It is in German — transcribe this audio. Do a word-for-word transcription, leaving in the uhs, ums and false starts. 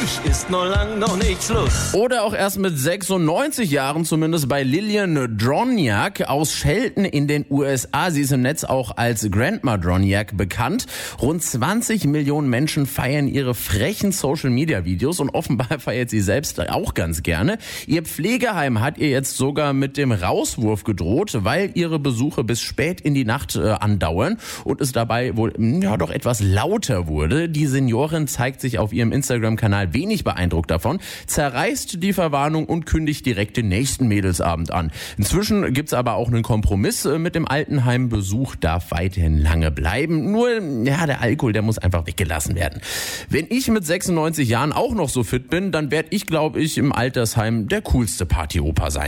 mich ist noch lang noch nicht Schluss. Oder auch erst mit sechsundneunzig Jahren, zumindest bei Lillian Droniak aus Shelton in den U S A. Sie ist im Netz auch als Grandma Droniak bekannt. Rund zwanzig Millionen Menschen feiern ihre frechen Social-Media-Videos und offenbar feiert sie selbst auch ganz gerne. Ihr Pflegeheim hat ihr jetzt sogar mit dem Rauswurf gedroht, weil ihre Besuche bis spät in die Nacht äh, andauern und es dabei wohl ja doch etwas lauter wurde. Die Seniorin zeigt sich auf ihrem Instagram-Kanal wenig beeindruckt davon, zerreißt die Verwarnung und kündigt direkt den nächsten Mädelsabend an. Inzwischen gibt's aber auch einen Kompromiss mit dem Altenheim. Besuch darf weiterhin lange bleiben. Nur, ja, der Alkohol, der muss einfach weggelassen werden. Wenn ich mit sechsundneunzig Jahren auch noch so fit bin, dann werde ich, glaube ich, im Altersheim der coolste Partyoper sein.